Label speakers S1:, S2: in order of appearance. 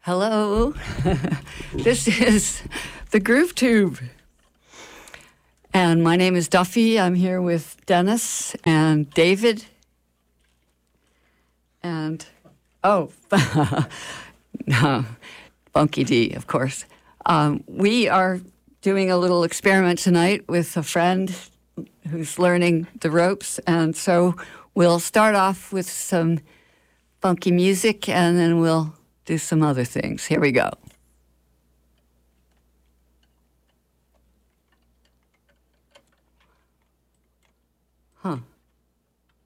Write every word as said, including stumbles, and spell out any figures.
S1: Hello. This is the Groove Tube. And my name is Duffy. I'm here with Dennis and David. And, oh, no, Funky D, of course. Um, we are doing a little experiment tonight with a friend who's learning the ropes. And so we'll start off with some funky music, and then we'll do some other things. Here we go. Huh.